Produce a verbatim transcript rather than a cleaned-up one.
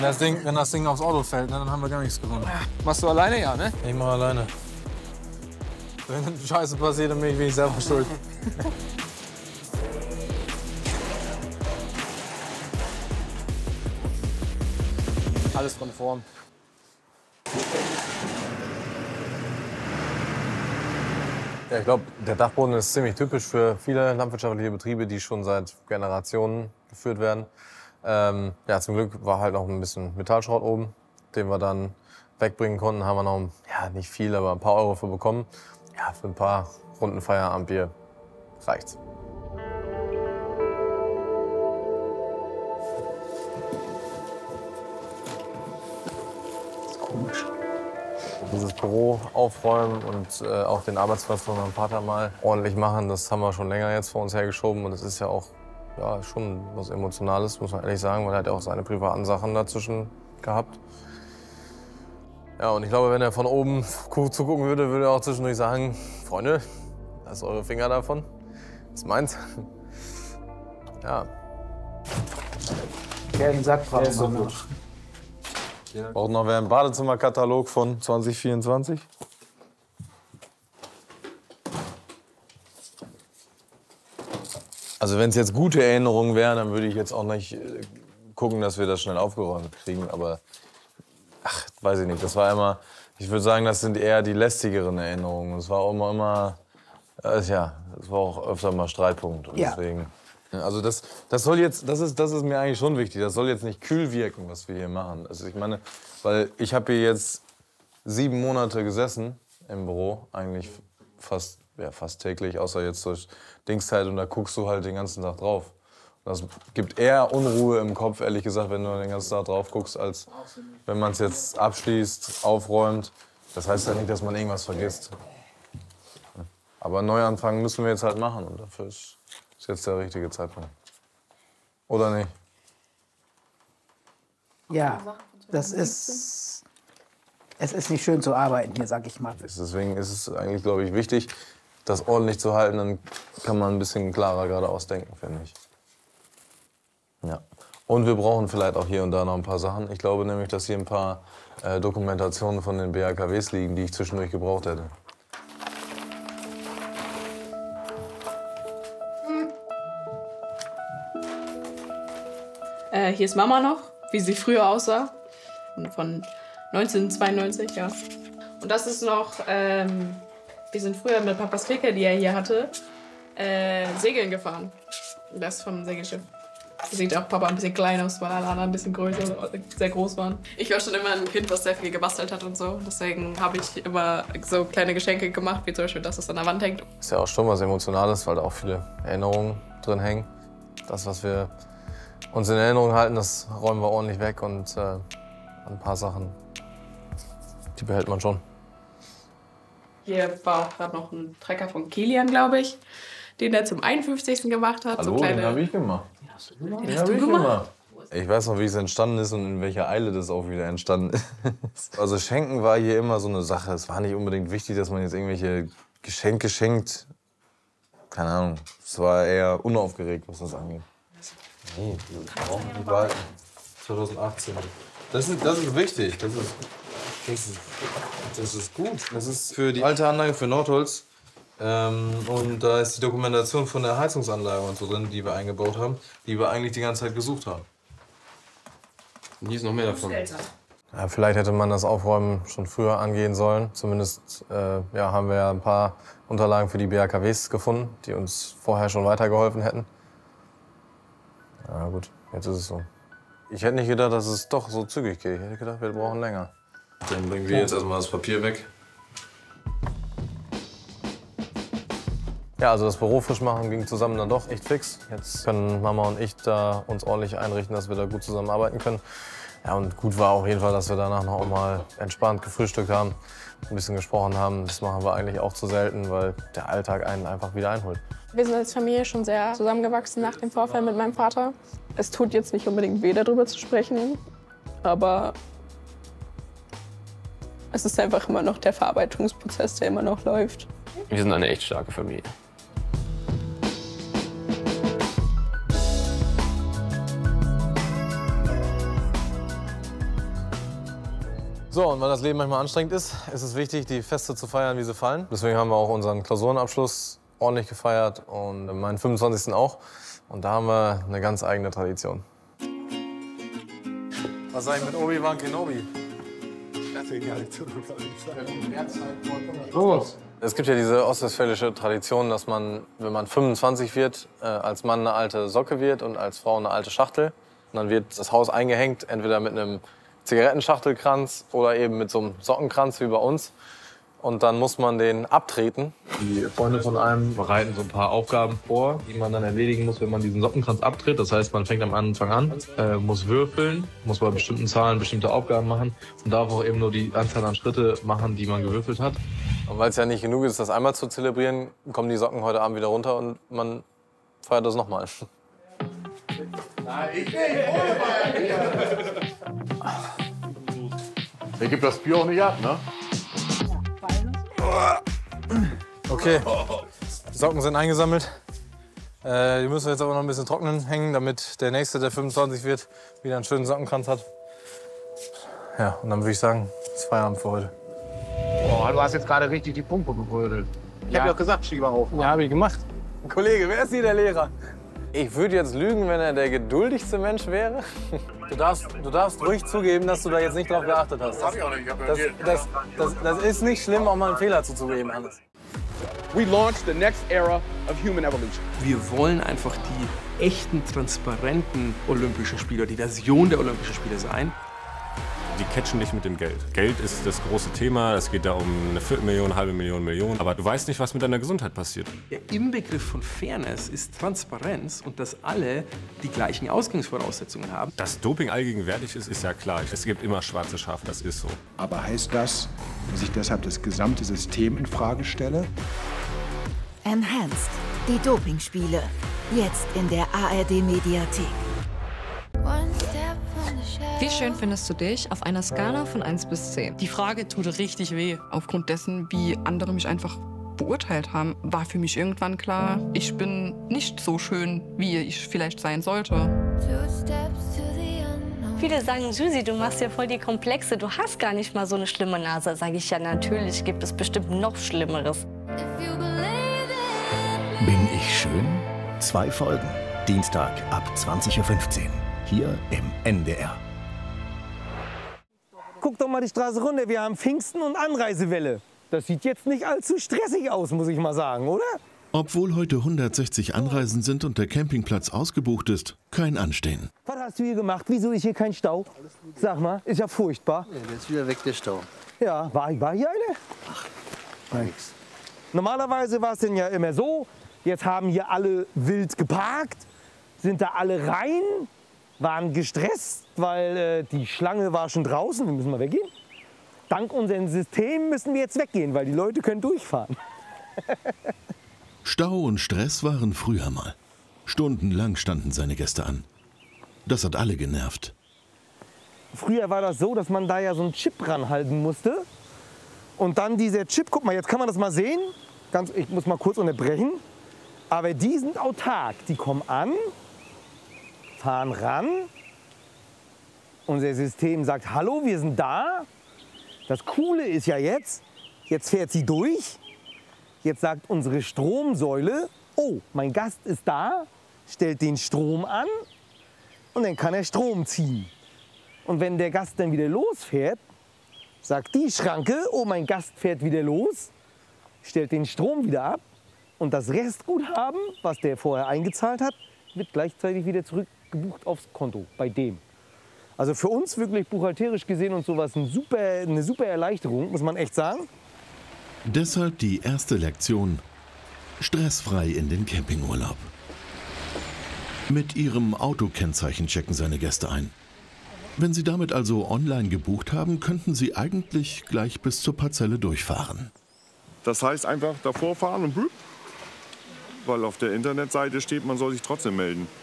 Wenn das Ding, wenn das Ding aufs Auto fällt, ne, dann haben wir gar nichts gewonnen. Machst du alleine, ja, ne? Ich mach alleine. Wenn Scheiße passiert, dann bin ich, bin ich selber schuld. Alles von vorn. Ja, ich glaube, der Dachboden ist ziemlich typisch für viele landwirtschaftliche Betriebe, die schon seit Generationen geführt werden. Ähm, ja, zum Glück war halt noch ein bisschen Metallschrott oben, den wir dann wegbringen konnten. Haben wir noch, ja, nicht viel, aber ein paar Euro für bekommen. Ja, für ein paar Runden Feierabendbier reicht's. Das ist komisch. Dieses Büro aufräumen und äh, auch den Arbeitsplatz von meinem Vater mal ordentlich machen, das haben wir schon länger jetzt vor uns hergeschoben. Und es ist ja auch ja, schon was Emotionales, muss man ehrlich sagen, weil er hat ja auch seine privaten Sachen dazwischen gehabt. Ja, und ich glaube, wenn er von oben zugucken würde, würde er auch zwischendurch sagen, Freunde, lasst eure Finger davon, das ist meins. Ja. Ja, den Sack Der ist so gut. Braucht noch wer einen Badezimmerkatalog von zwanzig vierundzwanzig? Also wenn es jetzt gute Erinnerungen wären, dann würde ich jetzt auch nicht gucken, dass wir das schnell aufgeräumt kriegen. Aber ach, weiß ich nicht. Das war immer, ich würde sagen, das sind eher die lästigeren Erinnerungen. Es war auch immer, immer äh, ja, es war auch öfter mal Streitpunkt. Und ja. Deswegen. Also das, das soll jetzt, das ist, das ist mir eigentlich schon wichtig. Das soll jetzt nicht kühl wirken, was wir hier machen. Also ich meine, weil ich habe hier jetzt sieben Monate gesessen im Büro, eigentlich fast, ja, fast täglich, außer jetzt durch Dingszeit, und da guckst du halt den ganzen Tag drauf. Das gibt eher Unruhe im Kopf, ehrlich gesagt, wenn du den ganzen Tag drauf guckst, als wenn man es jetzt abschließt, aufräumt. Das heißt ja nicht, dass man irgendwas vergisst. Aber einen Neuanfang müssen wir jetzt halt machen, und dafür ist ist jetzt der richtige Zeitpunkt. Oder nicht? Ja, das ist... Es ist nicht schön zu arbeiten hier, sag ich mal. Deswegen ist es eigentlich, glaube ich, wichtig, das ordentlich zu halten. Dann kann man ein bisschen klarer geradeaus denken, finde ich. Ja. Und wir brauchen vielleicht auch hier und da noch ein paar Sachen. Ich glaube nämlich, dass hier ein paar äh, Dokumentationen von den B A K Ws liegen, die ich zwischendurch gebraucht hätte. Äh, hier ist Mama noch, wie sie früher aussah. Von neunzehnhundertzweiundneunzig, ja. Und das ist noch, ähm, wir sind früher mit Papas Clique, die er hier hatte, äh, segeln gefahren. Das ist vom Segelschiff. Hier sieht auch Papa ein bisschen klein aus, weil alle anderen ein bisschen größer, sehr groß waren. Ich war schon immer ein Kind, was sehr viel gebastelt hat und so. Deswegen habe ich immer so kleine Geschenke gemacht, wie zum Beispiel das, was an der Wand hängt. Ist ja auch schon was Emotionales, weil da auch viele Erinnerungen drin hängen. Das, was wir uns in Erinnerung halten, das räumen wir ordentlich weg, und äh, ein paar Sachen, die behält man schon. Hier war auch gerade noch ein Trecker von Kilian, glaube ich, den er zum einundfünfzigsten gemacht hat. Hallo, so kleine... den habe ich gemacht. Den hast du gemacht? Den habe ich gemacht. Ich weiß noch, wie es entstanden ist und in welcher Eile das auch wieder entstanden ist. Also Schenken war hier immer so eine Sache. Es war nicht unbedingt wichtig, dass man jetzt irgendwelche Geschenke schenkt. Keine Ahnung. Es war eher unaufgeregt, was das angeht. Nee, wir brauchen die beiden. zwanzig achtzehn. Das ist, das ist wichtig. Das ist, das, ist, das ist gut. Das ist für die alte Anlage für Nordholz. Ähm, und da ist die Dokumentation von der Heizungsanlage und so drin, die wir eingebaut haben, die wir eigentlich die ganze Zeit gesucht haben. Und hier ist noch mehr davon. Ja, vielleicht hätte man das Aufräumen schon früher angehen sollen. Zumindest äh, ja, haben wir ja ein paar Unterlagen für die B A K Ws gefunden, die uns vorher schon weitergeholfen hätten. Ja gut, jetzt ist es so. Ich hätte nicht gedacht, dass es doch so zügig geht. Ich hätte gedacht, wir brauchen länger. Dann bringen wir jetzt erstmal das Papier weg. Ja, also das Büro frisch machen ging zusammen dann doch echt fix. Jetzt können Mama und ich da uns ordentlich einrichten, dass wir da gut zusammenarbeiten können. Ja, und gut war auf jeden Fall, dass wir danach noch mal entspannt gefrühstückt haben, ein bisschen gesprochen haben. Das machen wir eigentlich auch zu selten, weil der Alltag einen einfach wieder einholt. Wir sind als Familie schon sehr zusammengewachsen nach dem Vorfall mit meinem Vater. Es tut jetzt nicht unbedingt weh, darüber zu sprechen, aber es ist einfach immer noch der Verarbeitungsprozess, der immer noch läuft. Wir sind eine echt starke Familie. So, und weil das Leben manchmal anstrengend ist, ist es wichtig, die Feste zu feiern, wie sie fallen. Deswegen haben wir auch unseren Klausurenabschluss ordentlich gefeiert und meinen fünfundzwanzigsten auch. Und da haben wir eine ganz eigene Tradition. Was sag ich mit Obi-Wan Kenobi? Es gibt ja diese ostwestfälische Tradition, dass man, wenn man fünfundzwanzig wird, äh, als Mann eine alte Socke wird und als Frau eine alte Schachtel. Und dann wird das Haus eingehängt, entweder mit einem Zigarettenschachtelkranz oder eben mit so einem Sockenkranz wie bei uns. Und dann muss man den abtreten. Die Freunde von einem bereiten so ein paar Aufgaben vor, die man dann erledigen muss, wenn man diesen Sockenkranz abtritt. Das heißt, man fängt am Anfang an, äh, muss würfeln, muss bei bestimmten Zahlen bestimmte Aufgaben machen und darf auch eben nur die Anzahl an Schritte machen, die man gewürfelt hat. Und weil es ja nicht genug ist, das einmal zu zelebrieren, kommen die Socken heute Abend wieder runter und man feiert das nochmal. Nein, ich nicht. Der gibt das Bier auch nicht ab, ne? Okay, die Socken sind eingesammelt. Äh, die müssen wir jetzt aber noch ein bisschen trocknen hängen, damit der Nächste, der fünfundzwanzig wird, wieder einen schönen Sockenkranz hat. Ja, und dann würde ich sagen, das ist Feierabend für heute. Boah, du hast jetzt gerade richtig die Pumpe gebrödelt. Ich Ja. hab ja auch gesagt, Schieber auf. Ja, habe ich gemacht. Kollege, wer ist hier der Lehrer? Ich würde jetzt lügen, wenn er der geduldigste Mensch wäre. Du darfst, du darfst ruhig zugeben, dass du da jetzt nicht drauf geachtet hast. Das hab ich auch nicht. Ich hab Das, das, das, das ist nicht schlimm, auch mal einen Fehler zuzugeben, Hannes. We launched the next era of human evolution. Wir wollen einfach die echten, transparenten Olympischen Spiele, die Version der Olympischen Spiele sein. Die catchen dich mit dem Geld. Geld ist das große Thema. Es geht da um eine Viertelmillion, eine halbe Million, Million. Aber du weißt nicht, was mit deiner Gesundheit passiert. Der Inbegriff von Fairness ist Transparenz und dass alle die gleichen Ausgangsvoraussetzungen haben. Dass Doping allgegenwärtig ist, ist ja klar. Es gibt immer schwarze Schafe, das ist so. Aber heißt das, dass ich deshalb das gesamte System in Frage stelle? Enhanced, die Dopingspiele. Jetzt in der A R D-Mediathek. Wie schön findest du dich auf einer Skala von eins bis zehn? Die Frage tut richtig weh. Aufgrund dessen, wie andere mich einfach beurteilt haben, war für mich irgendwann klar, ich bin nicht so schön, wie ich vielleicht sein sollte. Viele sagen, Susi, du machst ja voll die Komplexe. Du hast gar nicht mal so eine schlimme Nase. Sage ich, ja, natürlich gibt es bestimmt noch Schlimmeres. Bin ich schön? Zwei Folgen. Dienstag ab zwanzig Uhr fünfzehn. Hier im N D R. Guck doch mal die Straße runter, wir haben Pfingsten und Anreisewelle. Das sieht jetzt nicht allzu stressig aus, muss ich mal sagen, oder? Obwohl heute hundertsechzig Anreisen sind und der Campingplatz ausgebucht ist, kein Anstehen. Was hast du hier gemacht? Wieso ist hier kein Stau? Sag mal, ist ja furchtbar. Ja, jetzt wieder weg der Stau. Ja, war, war hier eine? Ach, war nix. Normalerweise war es denn ja immer so, jetzt haben hier alle wild geparkt, sind da alle rein, waren gestresst, weil äh, die Schlange war schon draußen, wir müssen mal weggehen. Dank unserem System müssen wir jetzt weggehen, weil die Leute können durchfahren. Stau und Stress waren früher mal. Stundenlang standen seine Gäste an. Das hat alle genervt. Früher war das so, dass man da ja so einen Chip ranhalten musste. Und dann dieser Chip, guck mal, jetzt kann man das mal sehen. Ganz, ich muss mal kurz unterbrechen. Aber die sind autark. Die kommen an, fahren ran. Unser System sagt, hallo, wir sind da. Das Coole ist ja jetzt, jetzt fährt sie durch. Jetzt sagt unsere Stromsäule, oh, mein Gast ist da, stellt den Strom an und dann kann er Strom ziehen. Und wenn der Gast dann wieder losfährt, sagt die Schranke, oh, mein Gast fährt wieder los, stellt den Strom wieder ab und das Restguthaben, was der vorher eingezahlt hat, wird gleichzeitig wieder zurückgebucht aufs Konto bei dem. Also für uns wirklich buchhalterisch gesehen und sowas ein super, eine super Erleichterung, muss man echt sagen. Deshalb die erste Lektion: stressfrei in den Campingurlaub. Mit ihrem Autokennzeichen checken seine Gäste ein. Wenn sie damit also online gebucht haben, könnten sie eigentlich gleich bis zur Parzelle durchfahren. Das heißt einfach davor fahren und blüpp, weil auf der Internetseite steht, man soll sich trotzdem melden.